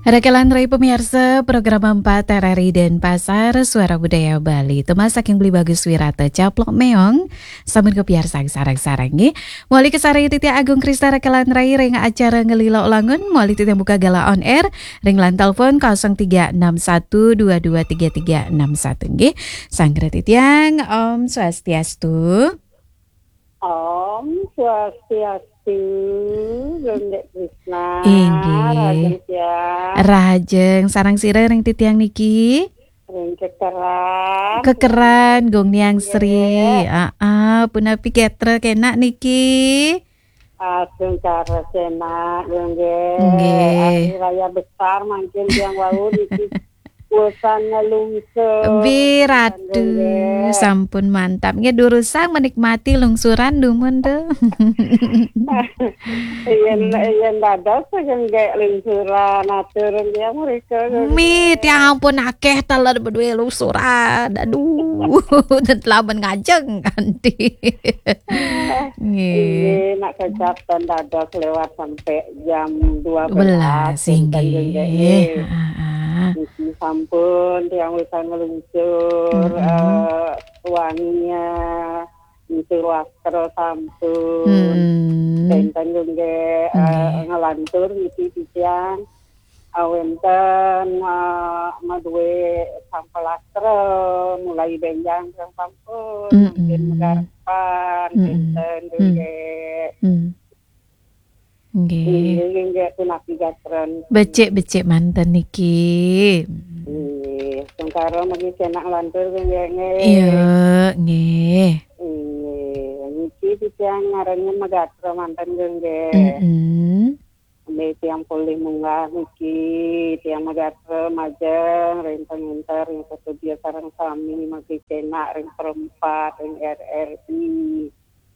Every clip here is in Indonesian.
Rekelan Rai pemirsa program 4 RRI Denpasar Suara Budaya Bali Temasak yang beli bagus wirata caplok meong samun ke piarsa sarang-sarang nggih. Muali kesari titik Agung Krista Rekelan Rai ring acara ngelila ulangun muali titik buka gala on air ring lan telepon 0361223361 nggih. Sanggra titiang Om Swastiastu. Om Swastiastu, Gundek Krishna, Inggih. Rajeng ya, Rajeng sarang sira ring titiang niki. ring kekeran, Kekeran gong niang Sri. ya, Punapi ketra kenak niki. asung cara sena, gungge, Nggih. hari raya besar mungkin yang wau di bosan ngelungsur, Biratu sampun mantap. Nggih durusang menikmati lungsuran dumun tuh. Yen dados gungge lungsuran aturan dia mereka. Mit ya ampun akeh teler berdua lungsuran. Aduh, telaban ngajeng kanti. Nggih. Nak kecap dan dados lewat sampai jam 12. Inggih. Isi sampun yang bisa ngeluncur wanginya isi wastro sampun dan juga ngelantur isi titian awenten madue sampel astra mulai benjang sampun mungkin megarpan dan juga nggih tunapi gatren becik manten niki. Sengkara magi cenak lantur nggih. Iya, nggih. Niki titiang ngarannya megatra manten nggih. Tiang pulih munggah niki tiang megatra majeng rentang-rentang yang sedia sareng sami magi cenak ring perempat ring RRI.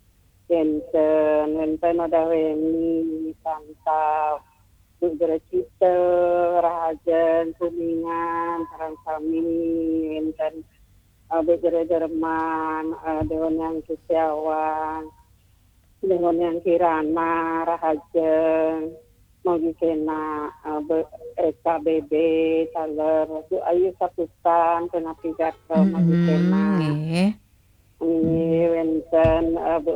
Wenten ada weni santap Budra Cita, Rahajan, Kuningan, sarang sami wenten Budra Jerman, Dewan yang Kisiawan, Dewan yang Kirana, Rahajan, Mogi Kena, SKBB, Taler, Ayu Saputan, Kena Pigat, Mogi Kena. Ini wenten